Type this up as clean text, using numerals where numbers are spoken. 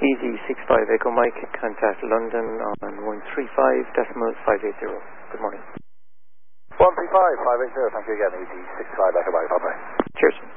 EG65 Echo Mike, contact London on 135.580. Good morning. 135.580, thank you again, EG65 Echo Mike, bye-bye. Cheers.